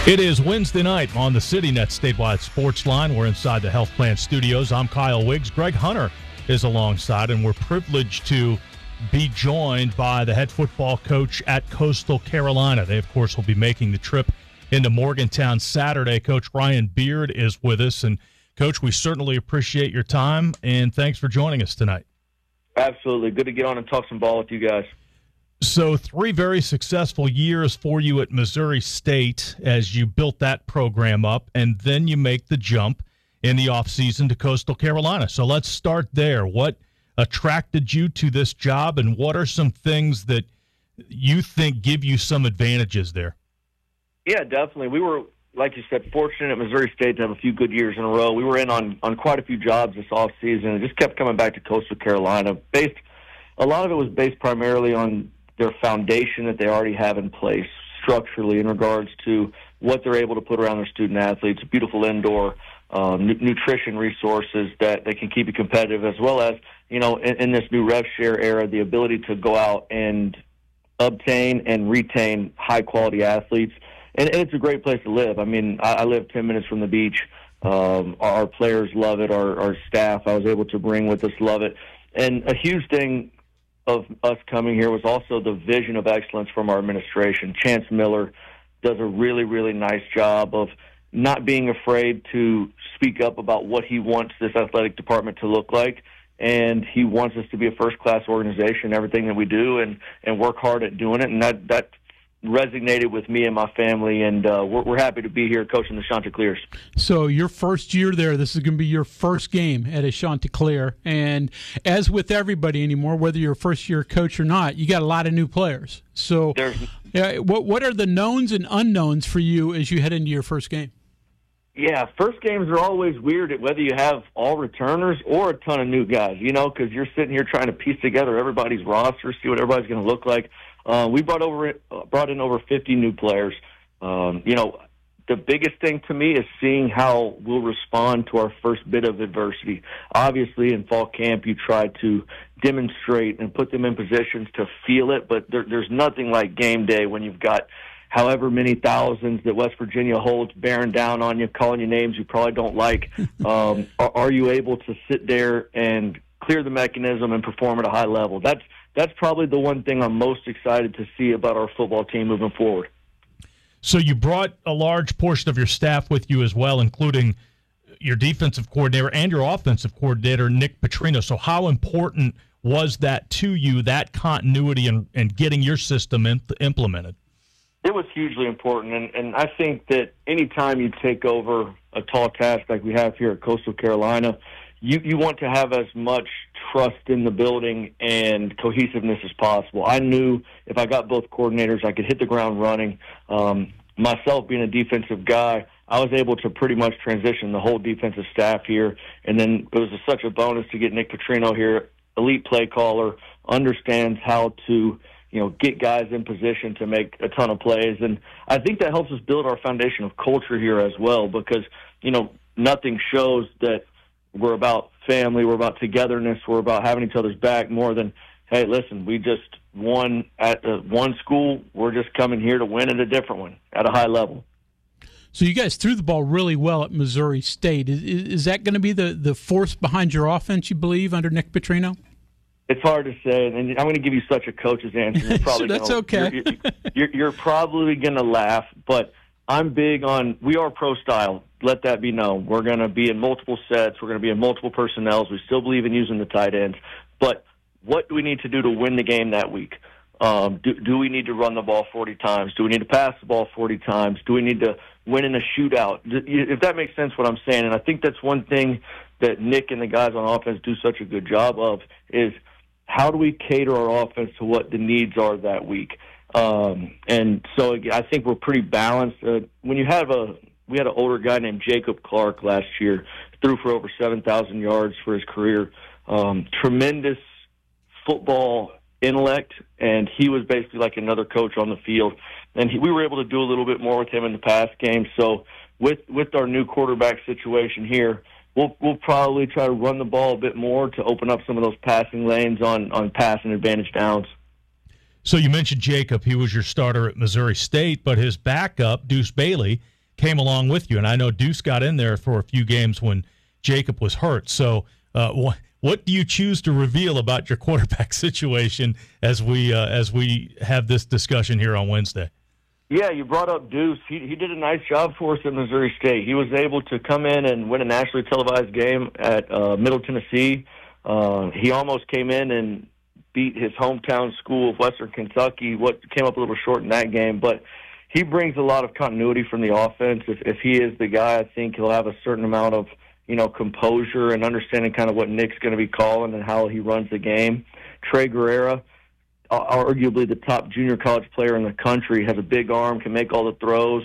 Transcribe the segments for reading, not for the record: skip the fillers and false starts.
It is Wednesday night on the CityNet Statewide Sports Line. We're inside the Health Plan Studios. I'm Kyle Wiggs. Greg Hunter is alongside, and we're privileged to be joined by the head football coach at Coastal Carolina. They, of course, will be making the trip into Morgantown Saturday. Coach Ryan Beard is with us. And, Coach, we certainly appreciate your time, and thanks for joining us tonight. Absolutely. Good to get on and talk some ball with you guys. So 3 very successful years for you at Missouri State as you built that program up, and then you make the jump in the offseason to Coastal Carolina. So let's start there. What attracted you to this job, and what are some things that you think give you some advantages there? Yeah, definitely. We were, like you said, fortunate at Missouri State to have a few good years in a row. We were in on quite a few jobs this offseason and just kept coming back to Coastal Carolina. A lot of it was based primarily on their foundation that they already have in place structurally in regards to what they're able to put around their student athletes, beautiful indoor nutrition resources that can keep you competitive, as well as, in this new rev share era, the ability to go out and obtain and retain high-quality athletes. And it's a great place to live. I mean, I live 10 minutes from the beach. Our players love it. Our staff I was able to bring with us love it. And a huge thing of us coming here was also the vision of excellence from our administration. Chance Miller does a really, really nice job of not being afraid to speak up about what he wants this athletic department to look like. And he wants us to be a first-class organization, everything that we do, and work hard at doing it. And that resonated with me and my family, and we're happy to be here coaching the Chanticleers. So your first year there, this is going to be your first game at a Chanticleer, and as with everybody anymore, whether you're a first-year coach or not, you got a lot of new players. So what are the knowns and unknowns for you as you head into your first game? Yeah, first games are always weird, whether you have all returners or a ton of new guys, because you're sitting here trying to piece together everybody's roster, see what everybody's going to look like. We brought in over 50 new players. The biggest thing to me is seeing how we'll respond to our first bit of adversity. Obviously, in fall camp, you try to demonstrate and put them in positions to feel it, but there's nothing like game day when you've got however many thousands that West Virginia holds bearing down on you, calling you names you probably don't like. Are you able to sit there and clear the mechanism and perform at a high level? That's probably the one thing I'm most excited to see about our football team moving forward. So you brought a large portion of your staff with you as well, including your defensive coordinator and your offensive coordinator, Nick Petrino. So how important was that to you, that continuity and getting your system implemented? It was hugely important, and I think that any time you take over a tall task like we have here at Coastal Carolina, you want to have as much trust in the building and cohesiveness as possible. I knew if I got both coordinators, I could hit the ground running. Myself being a defensive guy, I was able to pretty much transition the whole defensive staff here. And then it was such a bonus to get Nick Petrino here, elite play caller, understands how to get guys in position to make a ton of plays. And I think that helps us build our foundation of culture here as well, because, nothing shows that we're about family, we're about togetherness, we're about having each other's back more than, hey, listen, we just won at one school, we're just coming here to win at a different one at a high level. So you guys threw the ball really well at Missouri State. Is that going to be the force behind your offense, you believe, under Nick Petrino? It's hard to say, and I'm going to give you such a coach's answer. You're probably that's okay. You're probably going to laugh, but I'm big on we are pro style. Let that be known. We're going to be in multiple sets. We're going to be in multiple personnels. We still believe in using the tight ends. But what do we need to do to win the game that week? Do we need to run the ball 40 times? Do we need to pass the ball 40 times? Do we need to win in a shootout? If that makes sense what I'm saying. And I think that's one thing that Nick and the guys on offense do such a good job of is how do we cater our offense to what the needs are that week? And so I think we're pretty balanced. When you have we had an older guy named Jacob Clark last year, threw for over 7,000 yards for his career. Tremendous football intellect, and he was basically like another coach on the field. And we were able to do a little bit more with him in the pass game. So with our new quarterback situation here, we'll probably try to run the ball a bit more to open up some of those passing lanes on pass and advantage downs. So you mentioned Jacob. He was your starter at Missouri State, but his backup, Deuce Bailey, came along with you. And I know Deuce got in there for a few games when Jacob was hurt. So what do you choose to reveal about your quarterback situation as we have this discussion here on Wednesday? Yeah, you brought up Deuce. He did a nice job for us at Missouri State. He was able to come in and win a nationally televised game at Middle Tennessee. He almost came in and beat his hometown school of Western Kentucky. What came up a little short in that game, but he brings a lot of continuity from the offense. If he is the guy, I think he'll have a certain amount of composure and understanding kind of what Nick's going to be calling and how he runs the game. Trey Guerrera, arguably the top junior college player in the country, has a big arm, can make all the throws,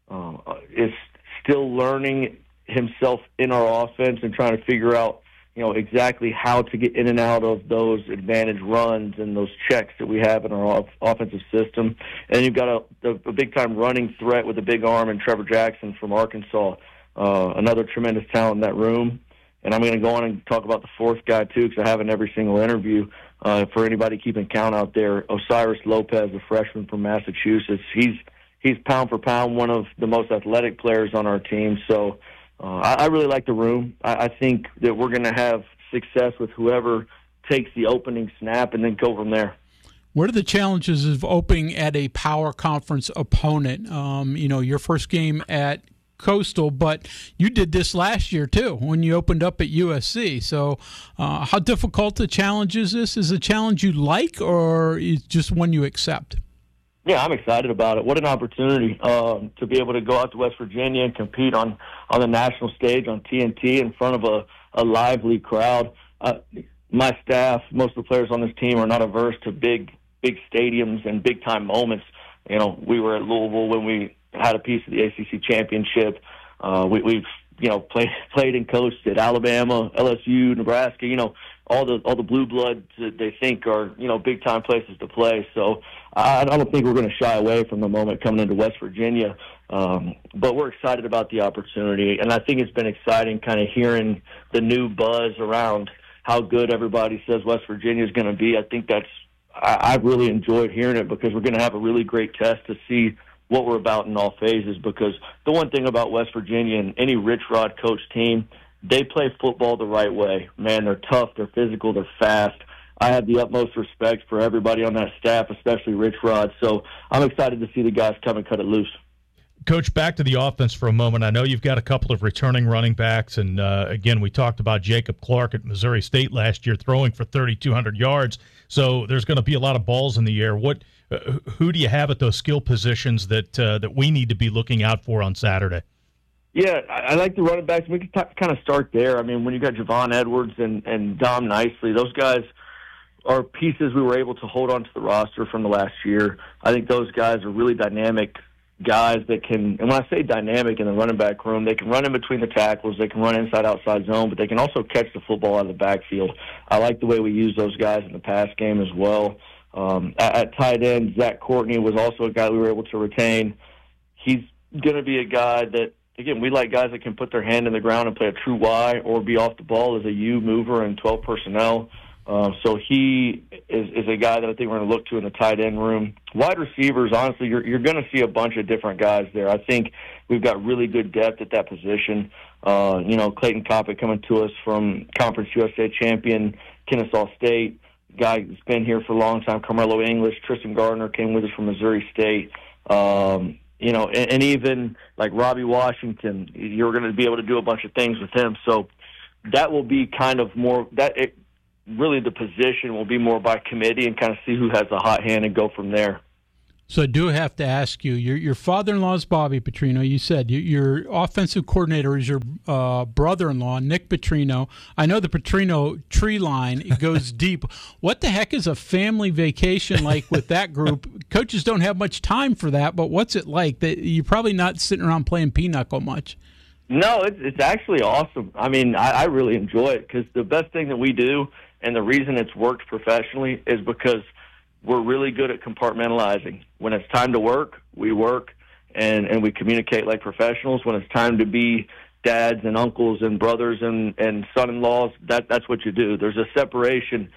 is still learning himself in our offense and trying to figure out, exactly how to get in and out of those advantage runs and those checks that we have in our offensive system. And you've got a big-time running threat with a big arm in Trevor Jackson from Arkansas, another tremendous talent in that room. And I'm going to go on and talk about the fourth guy, too, because I have in every single interview. For anybody keeping count out there, Osiris Lopez, a freshman from Massachusetts. He's pound for pound one of the most athletic players on our team. So I really like the room. I think that we're going to have success with whoever takes the opening snap and then go from there. What are the challenges of opening at a power conference opponent? Your first game at Coastal, but you did this last year too when you opened up at USC. So how difficult a challenge is this? Is it a challenge you like, or is it just one you accept? Yeah, I'm excited about it. What an opportunity to be able to go out to West Virginia and compete on the national stage on TNT in front of a lively crowd. My staff, most of the players on this team, are not averse to big stadiums and big-time moments. We were at Louisville when we had a piece of the ACC championship. We've played and coached at Alabama, LSU, Nebraska. All the blue bloods that they think are big time places to play. So I don't think we're going to shy away from the moment coming into West Virginia. But we're excited about the opportunity, and I think it's been exciting kind of hearing the new buzz around how good everybody says West Virginia is going to be. I think I've really enjoyed hearing it, because we're going to have a really great test to see what we're about in all phases. Because the one thing about West Virginia and any Rich Rod coach team, they play football the right way. Man, they're tough, they're physical, they're fast. I have the utmost respect for everybody on that staff, especially Rich Rod. So I'm excited to see the guys come and cut it loose. Coach, back to the offense for a moment. I know you've got a couple of returning running backs, and again, we talked about Jacob Clark at Missouri State last year throwing for 3,200 yards. So there's going to be a lot of balls in the air. Who do you have at those skill positions that we need to be looking out for on Saturday? Yeah, I like the running backs. We can kind of start there. I mean, when you got Javon Edwards and Dom Nicely, those guys are pieces we were able to hold on to the roster from the last year. I think those guys are really dynamic guys that can, and when I say dynamic in the running back room, they can run in between the tackles, they can run inside, outside zone, but they can also catch the football out of the backfield. I like the way we use those guys in the pass game as well. At tight end, Zach Courtney was also a guy we were able to retain. He's going to be a guy that, again, we like guys that can put their hand in the ground and play a true Y or be off the ball as a U mover in 12 personnel. So he is a guy that I think we're going to look to in the tight end room. Wide receivers, honestly, you're going to see a bunch of different guys there. I think we've got really good depth at that position. Clayton Coppett coming to us from Conference USA champion Kennesaw State, guy who's been here for a long time. Carmelo English, Tristan Gardner came with us from Missouri State. And even like Robbie Washington, you're going to be able to do a bunch of things with him. So that will be kind of more really the position will be more by committee and kind of see who has a hot hand and go from there. So I do have to ask you, your father-in-law is Bobby Petrino. You said your offensive coordinator is your brother-in-law, Nick Petrino. I know the Petrino tree line, it goes deep. What the heck is a family vacation like with that group? Coaches don't have much time for that, but what's it like? You're probably not sitting around playing pinochle much. No, it's actually awesome. I mean, I really enjoy it because the best thing that we do and the reason it's worked professionally is because we're really good at compartmentalizing. When it's time to work, we work, and we communicate like professionals. When it's time to be dads and uncles and brothers and son-in-laws, that's what you do. There's a separation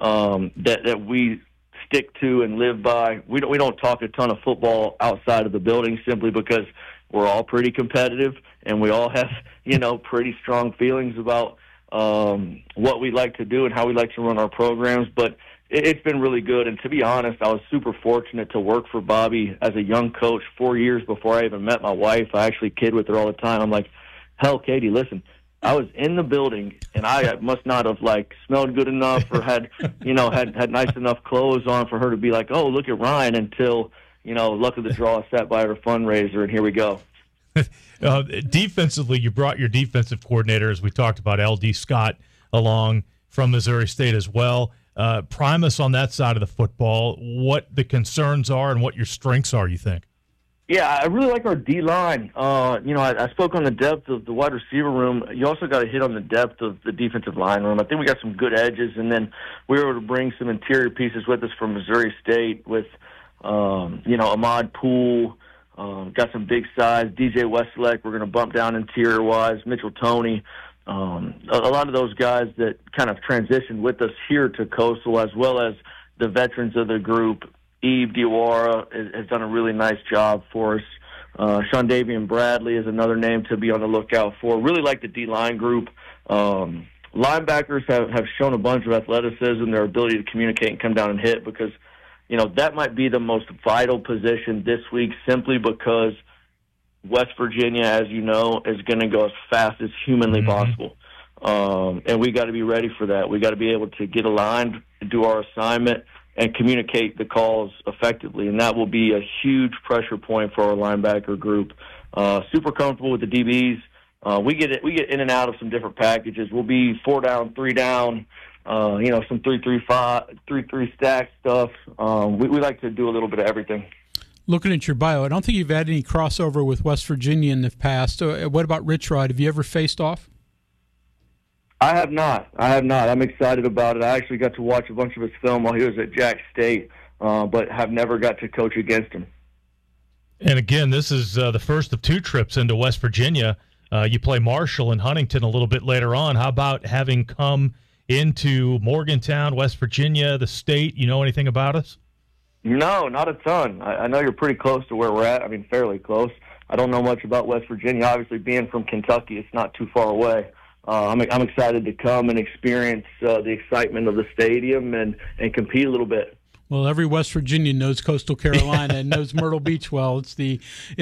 that we stick to and live by. We don't talk a ton of football outside of the building simply because we're all pretty competitive, and we all have, pretty strong feelings about what we like to do and how we like to run our programs. But it's been really good. And to be honest, I was super fortunate to work for Bobby as a young coach 4 years before I even met my wife. I actually kid with her all the time. I'm like, hell, Katie, listen, I was in the building, and I must not have, smelled good enough or had nice enough clothes on for her to be like, oh, look at Ryan, until, luck of the draw sat by her fundraiser, and here we go. Defensively, you brought your defensive coordinator, as we talked about, L.D. Scott, along from Missouri State as well. Prime us on that side of the football, what the concerns are and what your strengths are, you think? Yeah, I really like our D-line. I spoke on the depth of the wide receiver room. You also got to hit on the depth of the defensive line room. I think we got some good edges, and then we were able to bring some interior pieces with us from Missouri State with, Ahmad Poole, got some big size. DJ Westlake, we're going to bump down interior-wise. Mitchell Toney. A lot of those guys that kind of transitioned with us here to Coastal, as well as the veterans of the group. Eve Diawara has done a really nice job for us. Sean Davian Bradley is another name to be on the lookout for. Really like the D-line group. Linebackers have shown a bunch of athleticism, their ability to communicate and come down and hit, because, that might be the most vital position this week, simply because West Virginia, as you know, is going to go as fast as humanly possible. And we got to be ready for that. We got to be able to get aligned, do our assignment, and communicate the calls effectively. And that will be a huge pressure point for our linebacker group. Super comfortable with the DBs. We get in and out of some different packages. We'll be 4 down, 3 down, some 3-3-5, 3-3 stack stuff. We like to do a little bit of everything. Looking at your bio, I don't think you've had any crossover with West Virginia in the past. What about Rich Rod? Have you ever faced off? I have not. I'm excited about it. I actually got to watch a bunch of his film while he was at Jack State, but have never got to coach against him. And again, this is the first of 2 trips into West Virginia. You play Marshall and Huntington a little bit later on. How about having come into Morgantown, West Virginia, the state? You know anything about us? No, not a ton. I know you're pretty close to where we're at. I mean, fairly close. I don't know much about West Virginia. Obviously, being from Kentucky, it's not too far away. I'm excited to come and experience the excitement of the stadium and compete a little bit. Well, every West Virginian knows Coastal Carolina and knows Myrtle Beach well. It's the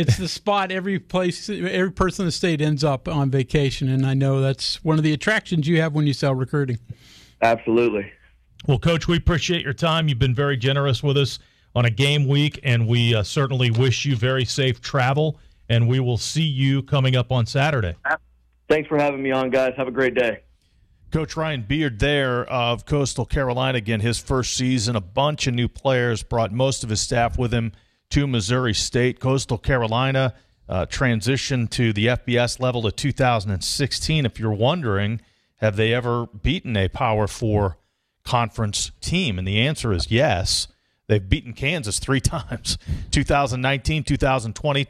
spot every person in the state ends up on vacation, and I know that's one of the attractions you have when you sell recruiting. Absolutely. Well, Coach, we appreciate your time. You've been very generous with us on a game week, and we certainly wish you very safe travel, and we will see you coming up on Saturday. Thanks for having me on, guys. Have a great day. Coach Ryan Beard there of Coastal Carolina, again, his first season, a bunch of new players, brought most of his staff with him to Missouri State. Coastal Carolina transitioned to the FBS level to 2016. If you're wondering, have they ever beaten a Power 4 conference team? And the answer is yes. They've beaten Kansas 3 times, 2019, 2020,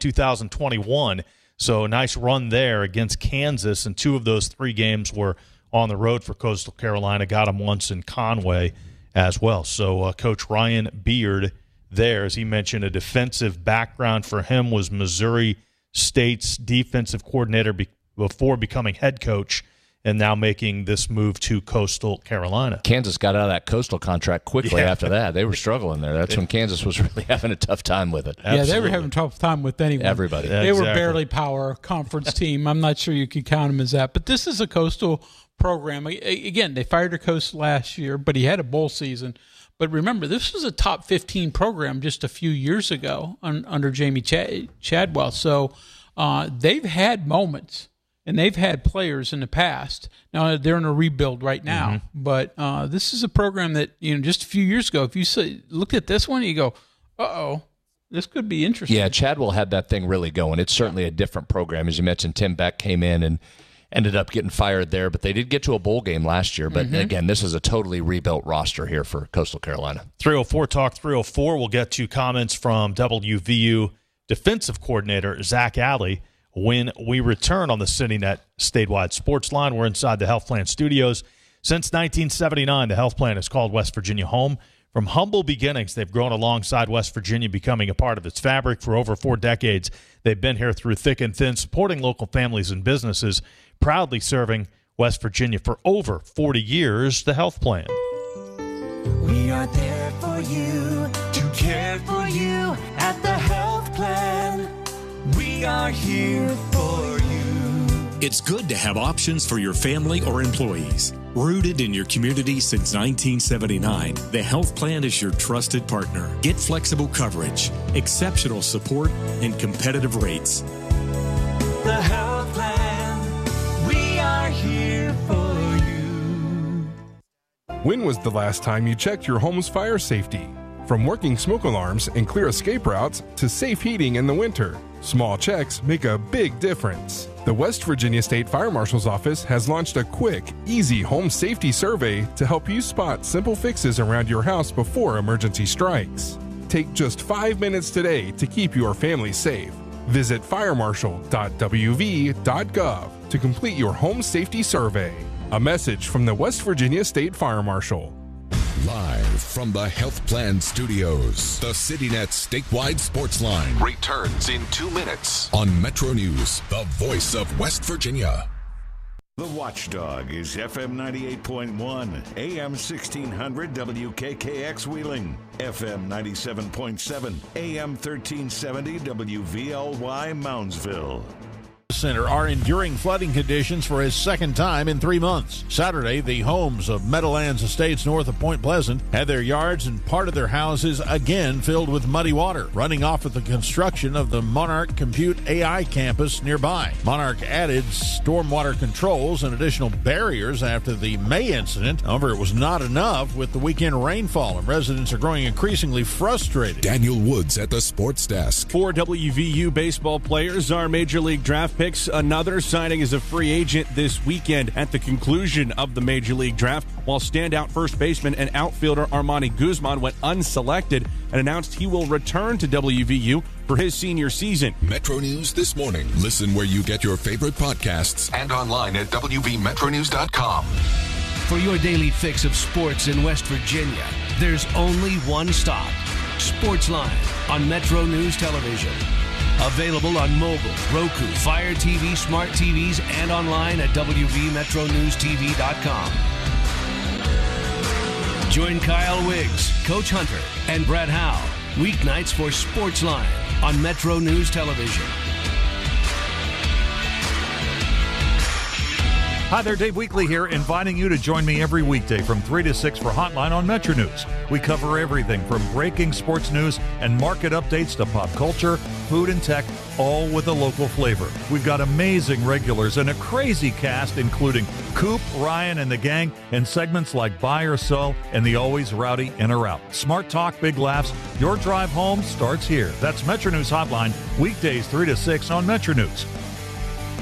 2021. So a nice run there against Kansas, and 2 of those 3 games were on the road for Coastal Carolina. Got them once in Conway as well. So Coach Ryan Beard there, as he mentioned, a defensive background for him, was Missouri State's defensive coordinator before becoming head coach, and now making this move to Coastal Carolina. Kansas got out of that Coastal contract quickly after that. They were struggling there. That's when Kansas was really having a tough time with it. Absolutely. Yeah, they were having a tough time with anyone. Everybody. They were barely Power Conference team. I'm not sure you could count them as that. But this is a Coastal program. Again, they fired a coach last year, but he had a bowl season. But remember, this was a top 15 program just a few years ago under Jamie Chadwell. So they've had moments. And they've had players in the past. Now they're in a rebuild right now, but this is a program that, just a few years ago, if you look at this one, you go, "Uh-oh, this could be interesting." Yeah, Chadwell had that thing really going. It's certainly a different program, as you mentioned. Tim Beck came in and ended up getting fired there, but they did get to a bowl game last year. But again, this is a totally rebuilt roster here for Coastal Carolina. 304 Talk 304. We'll get to comments from WVU defensive coordinator Zach Alley when we return on the CityNet statewide sports line. We're inside the Health Plan studios. Since 1979, the Health Plan has called West Virginia home. From humble beginnings, they've grown alongside West Virginia, becoming a part of its fabric for over 4 decades. They've been here through thick and thin, supporting local families and businesses, proudly serving West Virginia for over 40 years. The Health Plan. We are there for you, to care for you at the Health Plan. We are here for you. It's good to have options for your family or employees. Rooted in your community since 1979, the Health Plan is your trusted partner. Get flexible coverage, exceptional support, and competitive rates. The Health Plan, we are here for you. When was the last time you checked your home's fire safety? From working smoke alarms and clear escape routes to safe heating in the winter, small checks make a big difference. The West Virginia State Fire Marshal's Office has launched a quick, easy home safety survey to help you spot simple fixes around your house before emergency strikes. Take just 5 minutes today to keep your family safe. Visit firemarshal.wv.gov to complete your home safety survey. A message from the West Virginia State Fire Marshal. Live from the Health Plan Studios, the CityNet statewide sports line returns in 2 minutes on Metro News, the voice of West Virginia. The Watchdog is FM 98.1, AM 1600 WKKX Wheeling, FM 97.7, AM 1370 WVLY Moundsville. Center are enduring flooding conditions for his second time in 3 months. Saturday, the homes of Meadowlands Estates north of Point Pleasant had their yards and part of their houses again filled with muddy water, running off at the construction of the Monarch Compute AI campus nearby. Monarch added stormwater controls and additional barriers after the May incident. However, it was not enough with the weekend rainfall, and residents are growing increasingly frustrated. Daniel Woods at the sports desk. 4 WVU baseball players are Major League draft picks. Another signing as a free agent this weekend at the conclusion of the Major League draft, while standout first baseman and outfielder Armani Guzman went unselected and announced he will return to WVU for his senior season. Metro News This Morning. Listen where you get your favorite podcasts and online at WVMetroNews.com. For your daily fix of sports in West Virginia, there's only one stop. Sportsline on Metro News Television. Available on mobile, Roku, Fire TV, smart TVs, and online at WVMetroNewsTV.com. Join Kyle Wiggs, Coach Hunter, and Brett Howe weeknights for Sportsline on Metro News Television. Hi there, Dave Weekley here, inviting you to join me every weekday from 3 to 6 for Hotline on Metro News. We cover everything from breaking sports news and market updates to pop culture, food, and tech, all with a local flavor. We've got amazing regulars and a crazy cast, including Coop, Ryan, and the gang, and segments like Buy or Sell and the always rowdy In or Out. Smart talk, big laughs. Your drive home starts here. That's Metro News Hotline, weekdays 3 to 6 on Metro News.